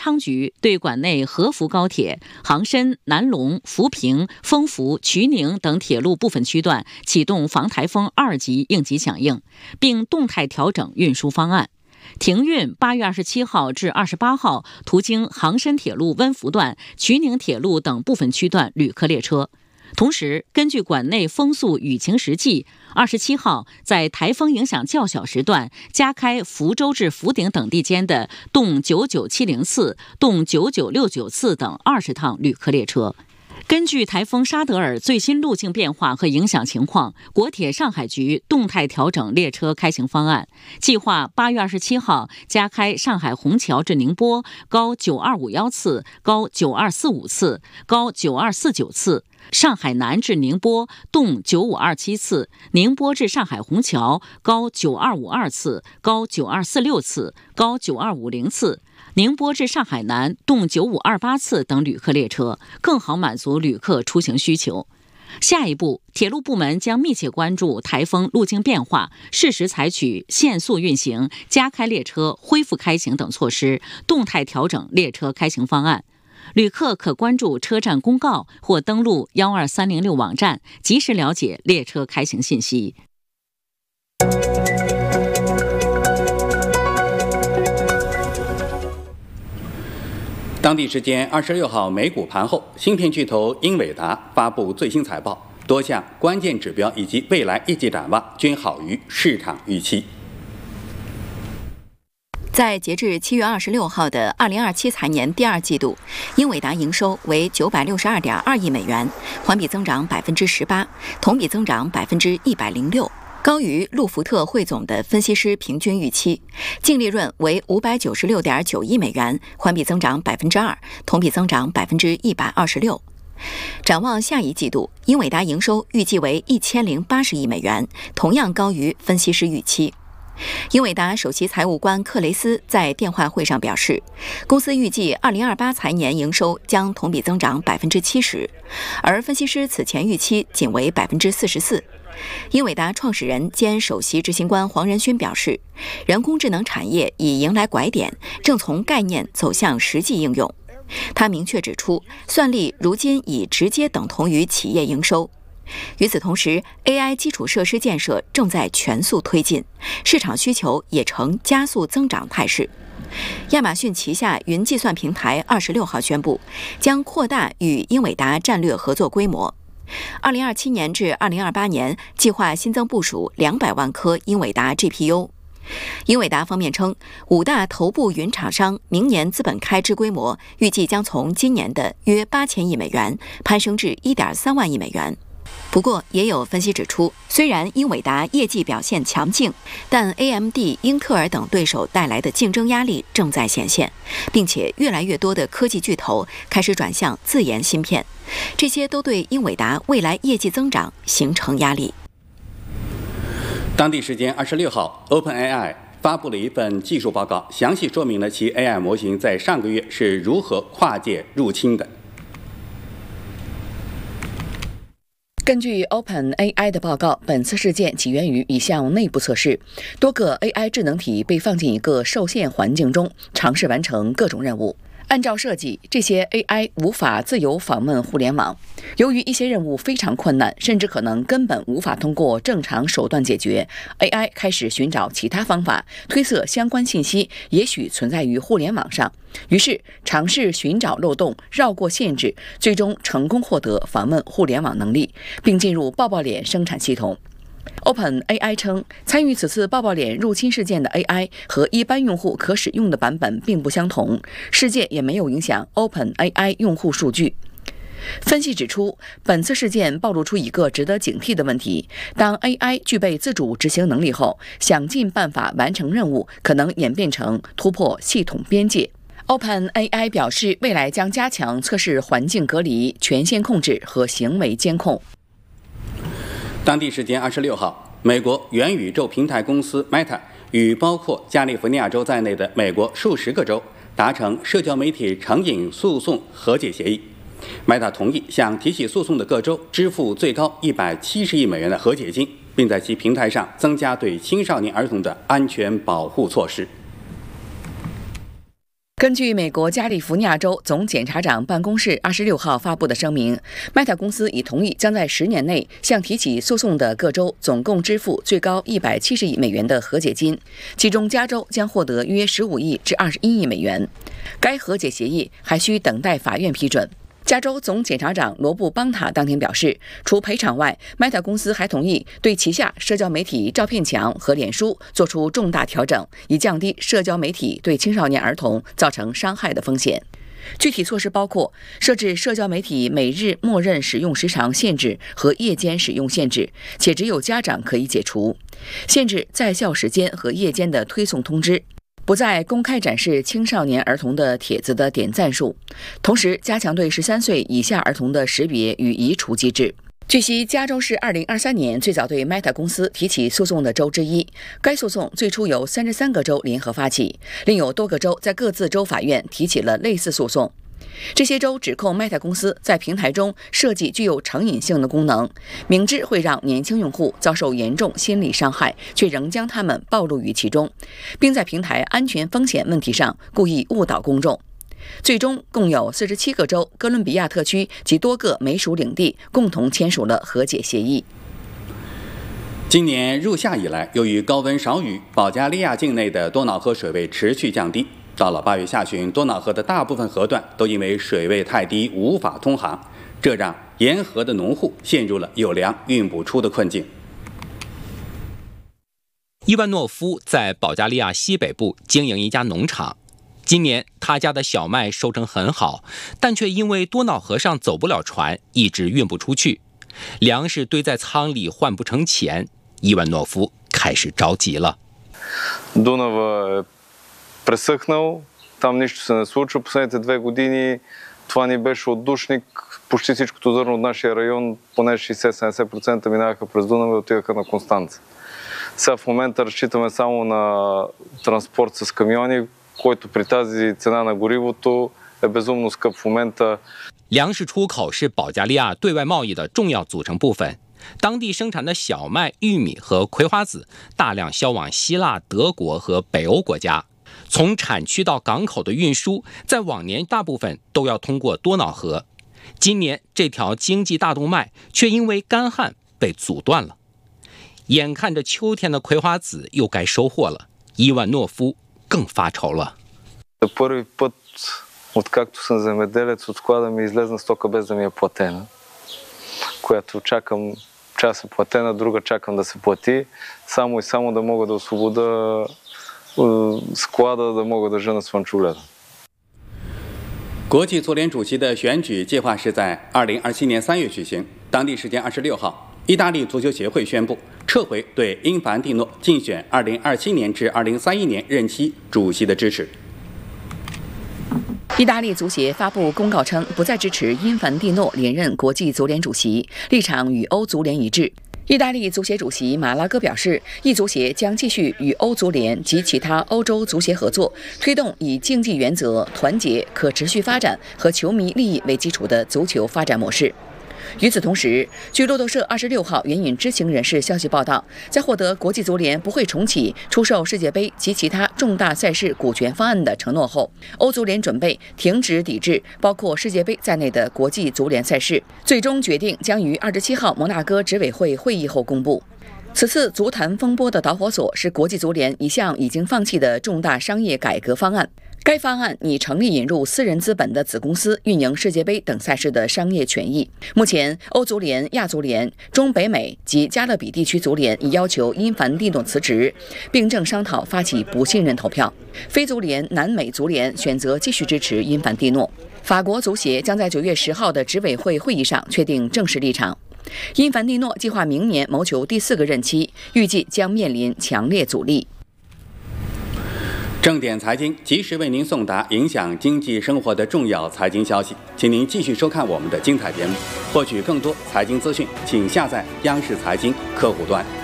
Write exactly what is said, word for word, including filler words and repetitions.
昌局对管内合福高铁、杭深、南龙、扶贫、丰福、衢宁等铁路部分区段启动防台风二级应急响应，并动态调整运输方案。停运八月二十七号至二十八号途经杭深铁路温福段、衢宁铁路等部分区段旅客列车。同时，根据管内风速雨情实际，二十七号在台风影响较小时段，加开福州至福鼎等地间的动九九七零次、动九九六九次等二十趟旅客列车。根据台风沙德尔最新路径变化和影响情况，国铁上海局动态调整列车开行方案，计划八月二十七号加开上海虹桥至宁波高九二五一次、高九二四五次、高九二四九次。上海南至宁波动九五二七次，宁波至上海虹桥高九二五二次、高九二四六次、高九二五零次，宁波至上海南动九五二八次等旅客列车，更好满足旅客出行需求。下一步，铁路部门将密切关注台风路径变化，适时采取限速运行、加开列车、恢复开行等措施，动态调整列车开行方案。旅客可关注车站公告或登录幺二三零六网站，及时了解列车开行信息。 当地时间二十六号美股盘后，芯片巨头英伟达发布最新财报，多项关键指标以及未来业绩展望均好于市场预期。 在截至七月二十六号的二零二七财年第二季度，英伟达营收为九百六十二点二亿美元，环比增长百分之十八，同比增长百分之一百零六，高于路福特汇总的分析师平均预期。净利润为五百九十六点九亿美元，环比增长百分之二，同比增长百分之一百二十六。展望下一季度，英伟达营收预计为一千零八十亿美元，同样高于分析师预期。英伟达首席财务官克雷斯在电话会上表示，公司预计二零二八财年营收将同比增长百分之七十，而分析师此前预期仅为百分之四十四。英伟达创始人兼首席执行官黄仁勋表示，人工智能产业已迎来拐点，正从概念走向实际应用。他明确指出，算力如今已直接等同于企业营收。与此同时 ，A I 基础设施建设正在全速推进，市场需求也呈加速增长态势。亚马逊旗下云计算平台二十六号宣布，将扩大与英伟达战略合作规模。二零二七年至二零二八年，计划新增部署两百万颗英伟达 G P U。英伟达方面称，五大头部云厂商明年资本开支规模预计将从今年的约八千亿美元攀升至一点三万亿美元。不过，也有分析指出，虽然英伟达业绩表现强劲，但 A M D、英特尔等对手带来的竞争压力正在显现，并且越来越多的科技巨头开始转向自研芯片，这些都对英伟达未来业绩增长形成压力。 当地时间二十六号 ，OpenAI 发布了一份技术报告，详细说明了其 A I 模型在上个月是如何跨界入侵的。 根据 OpenAI 的报告，本次事件起源于一项内部测试，多个 A I 智能体被放进一个受限环境中，尝试完成各种任务。按照设计，这些 A I 无法自由访问互联网。由于一些任务非常困难，甚至可能根本无法通过正常手段解决， A I 开始寻找其他方法，推测相关信息也许存在于互联网上，于是尝试寻找漏洞，绕过限制，最终成功获得访问互联网能力，并进入抱抱脸生产系统。OpenAI 称，参与此次抱抱脸入侵事件的 A I 和一般用户可使用的版本并不相同，事件也没有影响 OpenAI 用户数据。分析指出，本次事件暴露出一个值得警惕的问题：当 A I 具备自主执行能力后，想尽办法完成任务，可能演变成突破系统边界。OpenAI 表示，未来将加强测试环境隔离、权限控制和行为监控。 当地时间二十六号，美国元宇宙平台公司 Meta 与包括加利福尼亚州在内的美国数十个州达成社交媒体成瘾诉讼和解协议。Meta 同意向提起诉讼的各州支付最高一百七十亿美元的和解金，并在其平台上增加对青少年儿童的安全保护措施。 根据美国加利福尼亚州总检察长办公室二十六号发布的声明 ，Meta 公司已同意将在十年内向提起诉讼的各州总共支付最高一百七十亿美元的和解金，其中加州将获得约十五亿至二十一亿美元。该和解协议还需等待法院批准。加州总检察长罗布·邦塔当天表示，除赔偿外 ，Meta 公司还同意对旗下社交媒体照片墙和脸书做出重大调整，以降低社交媒体对青少年儿童造成伤害的风险。具体措施包括设置社交媒体每日默认使用时长限制和夜间使用限制，且只有家长可以解除；限制在校时间和夜间的推送通知。不再公开展示青少年儿童的帖子的点赞数，同时加强对十三岁以下儿童的识别与移除机制。据悉，加州是二零二三年最早对 Meta 公司提起诉讼的州之一。该诉讼最初由三十三个州联合发起，另有多个州在各自州法院提起了类似诉讼。这些州指控 Meta 公司在平台中设计具有成瘾性的功能，明知会让年轻用户遭受严重心理伤害，却仍将他们暴露于其中，并在平台安全风险问题上故意误导公众。最终，共有四十七个州、哥伦比亚特区及多个美属领地共同签署了和解协议。 今年入夏以来，由于高温少雨，保加利亚境内的多瑙河水位持续降低。到了八月下旬，多瑙河的大部分河段都因为水位太低无法通航，这让沿河的农户陷入了有粮运不出的困境。 伊万诺夫在保加利亚西北部经营一家农场，今年他家的小麦收成很好，但却因为多瑙河上走不了船，一直运不出去，粮食堆在仓里换不成钱，伊万诺夫开始着急了。 Пресъхнал, там нищо се не случва. Последните две години това ни беше отдушник. Почти всичкото зърно от нашия район, поне шейсет до седемдесет процента минаваха през Дунава и отиваха на Констанца. Сега в момента разчитаме само на транспорт с камиони, който при тази цена на горивото е безумно скъп в момента. 粮食出口是保加利亚对外贸易的重要组成部分。当地生产的小麦、玉米和葵花籽大量销往希腊、德国和北欧国家。从产区到港口的运输，在往年大部分都要通过多瑙河，今年这条经济大动脉却因为干旱被阻断了。眼看着秋天的葵花籽又该收获了，伊万诺夫更发愁了。 Първи път, откакто съм земеделец, от склада ми излезна стока без да ми е платена, която чакам, част е платена, друга чакам да се плати, само и само да мога да освобода склада да мога да жена слънчогледа。 国际足联主席的选举计划是在二零二七年三月举行。当地时间二十六号，意大利足球协会宣布撤回对因凡蒂诺竞选二零二七年至二零三一年任期主席的支持。 意大利足协发布公告称，不再支持因凡蒂诺连任国际足联主席，立场与欧足联一致。意大利足协主席马拉戈表示，意足协将继续与欧足联及其他欧洲足协合作，推动以竞技原则、团结、可持续发展和球迷利益为基础的足球发展模式。与此同时，据路透社二十六号援引知情人士消息报道，在获得国际足联不会重启出售世界杯及其他重大赛事股权方案的承诺后，欧足联准备停止抵制包括世界杯在内的国际足联赛事，最终决定将于二十七号摩纳哥执委会会议后公布。此次足坛风波的导火索是国际足联一项已经放弃的重大商业改革方案。该方案拟成立引入私人资本的子公司运营世界杯等赛事的商业权益。目前，欧足联、亚足联、中北美及加勒比地区足联已要求因凡蒂诺辞职，并正商讨发起不信任投票。非足联、南美足联选择继续支持因凡蒂诺。法国足协将在九月十号的执委会会议上确定正式立场。因凡蒂诺计划明年谋求第四个任期，预计将面临强烈阻力。 正点财经及时为您送达影响经济生活的重要财经消息，请您继续收看我们的精彩节目。获取更多财经资讯，请下载央视财经客户端。